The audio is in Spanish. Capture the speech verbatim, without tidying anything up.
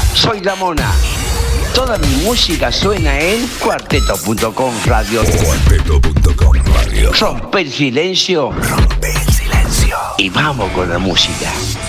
Soy La Mona. Toda mi música suena en cuarteto punto com Radio. cuarteto punto com Radio. Rompe el silencio. Rompe el silencio. Y vamos con la música.